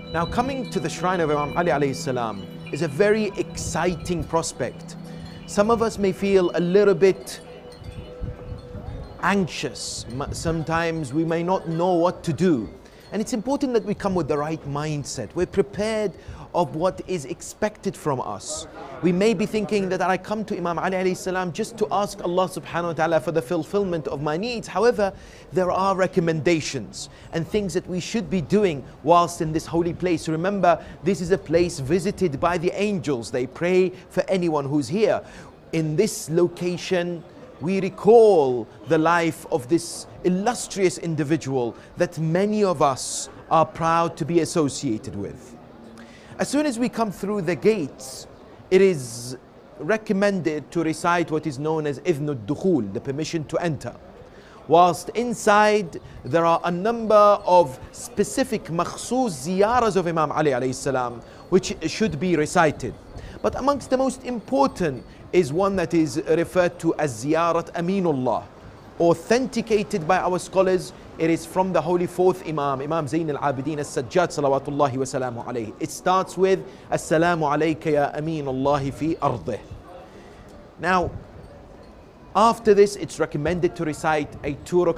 Now, coming to the shrine of Imam Ali alayhi salam is a very exciting prospect. Some of us may feel a little bit anxious. Sometimes we may not know what to do. And it's important that we come with the right mindset. We're prepared of what is expected from us. We may be thinking that I come to Imam Ali alayhi salam just to ask Allah subhanahu wa ta'ala for the fulfillment of my needs. However, there are recommendations and things that we should be doing whilst in this holy place. Remember, this is a place visited by the angels. They pray for anyone who's here. In this location, we recall the life of this illustrious individual that many of us are proud to be associated with. As soon as we come through the gates, it is recommended to recite what is known as Idhn al-Dukhul, the permission to enter. Whilst inside, there are a number of specific makhsus ziyaras of Imam Ali alayhi salam, which should be recited. But amongst the most important is one that is referred to as Ziyarat Aminullah. Authenticated by our scholars, it is from the holy fourth Imam, Imam Zayn al-Abidin al-Sajjad salawatullahi wa salamu alayhi. It starts with Assalamu alayka ya Aminullahi fi ardih. Now, after this, it's recommended to recite a 2